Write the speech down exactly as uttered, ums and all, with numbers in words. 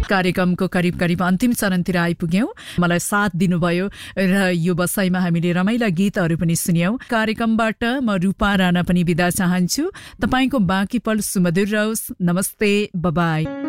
कार्यक्रमको करिब करिब अन्तिम चरणतिर आइपुग्यौं। मलाई साथ दिनुभयो र यो बसाइमा हामीले रमाइला गीतहरू पनि सुन्यौं। कार्यक्रमबाट म रूपा राणा पनि बिदा चाहन्छु। तपाईको बाँकी पल सुमधुर रहोस्। नमस्ते, बाइ।